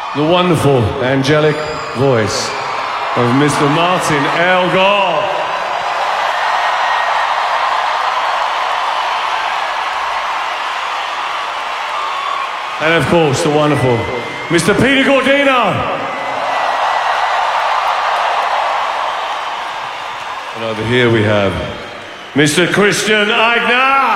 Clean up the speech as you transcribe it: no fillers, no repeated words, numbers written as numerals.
the wonderful angelic voice of Mr. Martin Elgar. And of course, the wonderful Mr. Peter Gordina. And over here we have Mr. Christian Eigner.